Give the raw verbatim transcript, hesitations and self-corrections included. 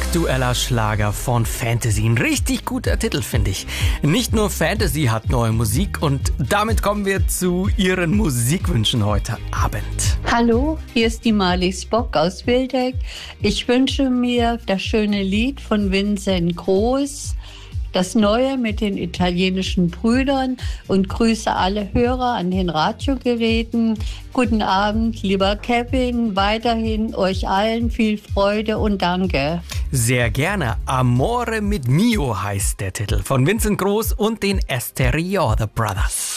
aktueller Schlager von Fantasy. Ein richtig guter Titel, finde ich. Nicht nur Fantasy hat neue Musik und damit kommen wir zu Ihren Musikwünschen heute Abend. Hallo, hier ist die Marlies Bock aus Wildeck. Ich wünsche mir das schöne Lied von Vincent Groß, das Neue mit den italienischen Brüdern, und grüße alle Hörer an den Radiogeräten. Guten Abend, lieber Kevin. Weiterhin euch allen viel Freude und danke. Sehr gerne. Amore mit Mio heißt der Titel von Vincent Groß und den Stereo The Brothers.